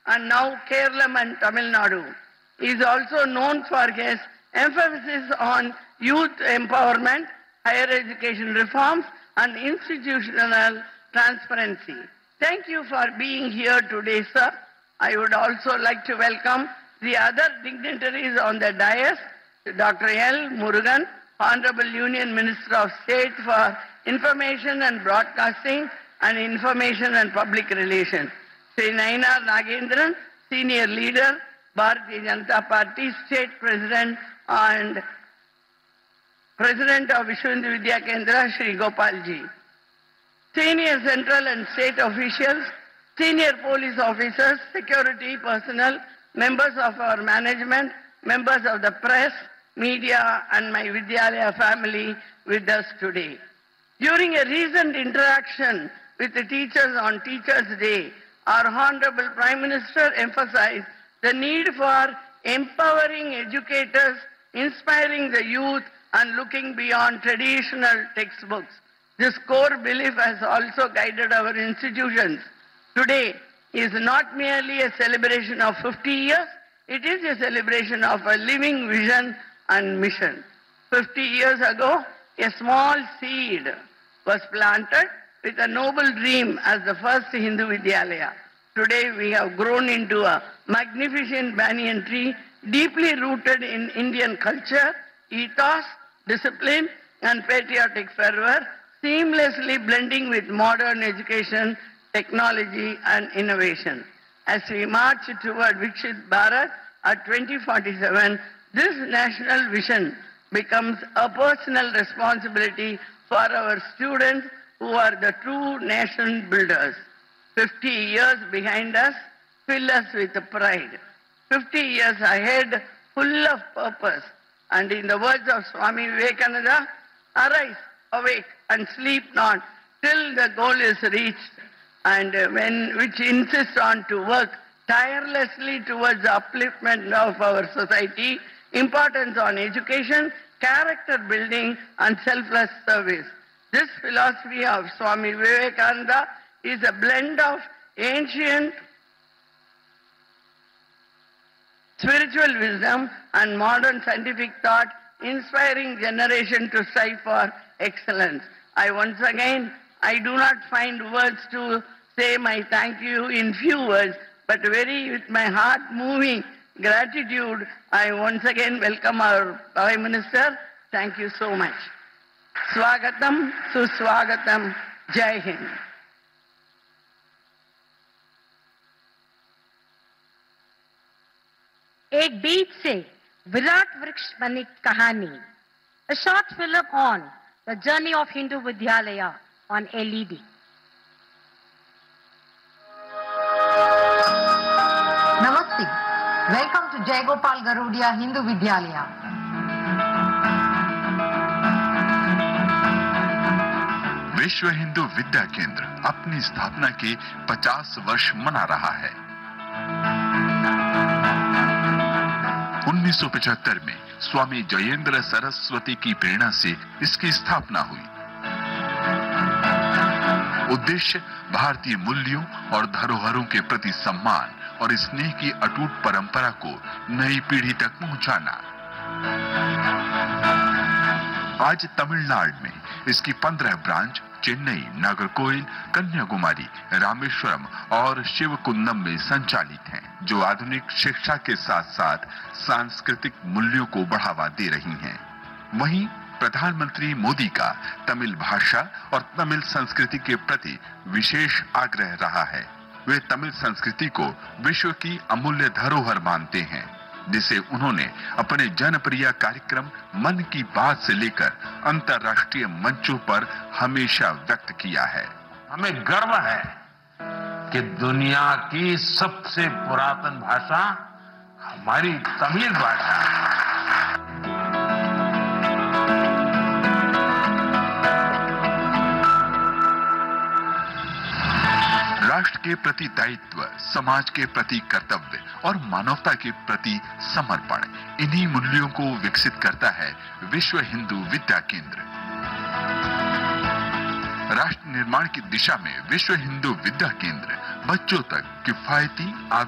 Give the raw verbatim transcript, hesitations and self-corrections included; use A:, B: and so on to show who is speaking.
A: and now Kerala and Tamil Nadu. He is also known for his emphasis on youth empowerment, higher education reforms, and institutional transparency. Thank you for being here today, sir. I would also like to welcome the other dignitaries on the dais, Doctor L. Murugan, Honorable Union Minister of State for Information and Broadcasting and Information and Public Relations, Sri Nainar Nagendran, Senior Leader, Bharatiya Janata Party, State President and President of Vishwa Hindu Vidya Kendra, Sri Gopalji. Senior central and state officials, senior police officers, security personnel, members of our management, members of the press, media and my Vidyalaya family with us today. During a recent interaction with the teachers on Teachers' Day, our Honorable Prime Minister emphasized the need for empowering educators, inspiring the youth and looking beyond traditional textbooks. This core belief has also guided our institutions. Today is not merely a celebration of fifty years, it is a celebration of a living vision and mission. fifty years ago, a small seed was planted with a noble dream as the first Hindu Vidyalaya. Today we have grown into a magnificent banyan tree deeply rooted in Indian culture, ethos, discipline and patriotic fervor, seamlessly blending with modern education, technology and innovation. As we march toward Viksit Bharat at twenty forty-seven, this national vision becomes a personal responsibility for our students who are the true nation builders. fifty years behind us fill us with pride. fifty years ahead full of purpose. And in the words of Swami Vivekananda, arise, awake and sleep not till the goal is reached, and when which insists on to work tirelessly towards the upliftment of our society, importance on education, character building and selfless service. This philosophy of Swami Vivekananda is a blend of ancient spiritual wisdom and modern scientific thought, inspiring generation to strive for excellence. I once again, I do not find words to say my thank you in few words, but very with my heart moving gratitude, I once again welcome our Prime Minister. Thank you so much. Swagatam, Suswagatam, Jai Hind.
B: एक बीज से विराट वृक्ष बनी कहानी, a short film on the journey of Hindu Vidyalaya on L E D.
C: Namaste. Welcome to Jayagopal Garudia Hindu Vidyalaya.
D: विश्व हिंदू विद्या केंद्र अपनी स्थापना के पचास वर्ष मना रहा है। उन्नीस सौ पचहत्तर में स्वामी जयेंद्र सरस्वती की प्रेरणा से इसकी स्थापना हुई। उद्देश्य भारतीय मूल्यों और धरोहरों के प्रति सम्मान और स्नेह की अटूट परंपरा को नई पीढ़ी तक पहुंचाना। आज तमिलनाडु में इसकी पंद्रह ब्रांच चेन्नई, नागरकोइल, कन्याकुमारी, रामेश्वरम और शिवकुंदम में संचालित हैं, जो आधुनिक शिक्षा के साथ साथ सांस्कृतिक मूल्यों को बढ़ावा दे रही हैं। वहीं प्रधानमंत्री मोदी का तमिल भाषा और तमिल संस्कृति के प्रति विशेष आग्रह रहा है। वे तमिल संस्कृति को विश्व की अमूल्य धरोहर मानते हैं, जिसे उन्होंने अपने जनप्रिय कार्यक्रम मन की बात से लेकर अंतर्राष्ट्रीय मंचों पर हमेशा व्यक्त किया है।
E: हमें गर्व है कि दुनिया की सबसे पुरातन भाषा हमारी तमिल भाषा है।
D: राष्ट्र के प्रति दायित्व, समाज के प्रति कर्तव्य और मानवता के प्रति समर्पण, इन्हीं मूल्यों को विकसित करता है विश्व हिंदू विद्या केंद्र। राष्ट्र निर्माण की दिशा में विश्व हिंदू विद्या केंद्र बच्चों तक किफायती